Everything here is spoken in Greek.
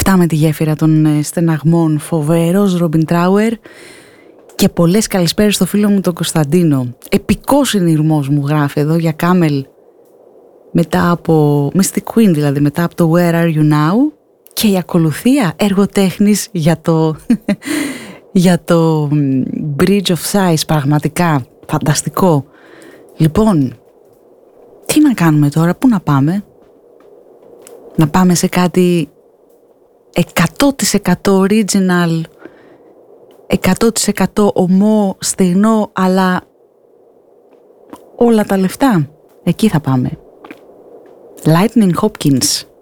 με τη γέφυρα των στεναγμών, φοβερός Ρόμπιν Τράουερ. Και πολλές καλησπέρες στο φίλο μου τον Κωνσταντίνο. Επικός συνειρμός μου γράφει εδώ για Κάμελ, μετά από Mystic Queen, δηλαδή μετά από το Where Are You Now, και η ακολουθία έργο τέχνης για το για το Bridge of Sighs. Πραγματικά φανταστικό. Λοιπόν, τι να κάνουμε τώρα, πού να πάμε? Να πάμε σε κάτι 100% original, 100% ομό, στεγνό, αλλά όλα τα λεφτά. Εκεί θα πάμε. Lightning Hopkins.